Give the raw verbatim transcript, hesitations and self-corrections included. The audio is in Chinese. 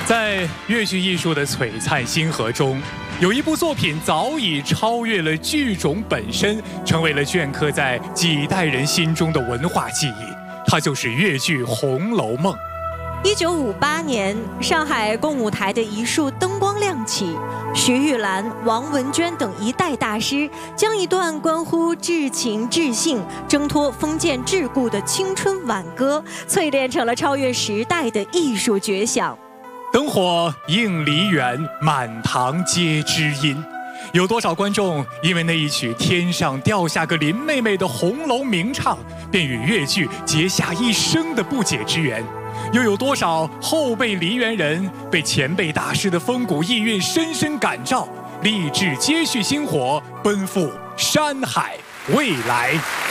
在越剧艺术的璀璨星河中，有一部作品早已超越了剧种本身，成为了镌刻在几代人心中的文化记忆。它就是越剧《红楼梦》。 一九五八年，上海共舞台的一束灯光亮起，徐玉兰、王文娟等一代大师将一段关乎至情至性、挣脱封建桎梏的青春挽歌，淬炼成了超越时代的艺术绝响。 灯火映梨园，满堂皆知音。有多少观众因为那一曲天上掉下个林妹妹的红楼名唱，便与越剧结下一生的不解之缘？又有多少后辈梨园人被前辈大师的风骨意蕴深深感召，立志接续薪火，奔赴山海未来？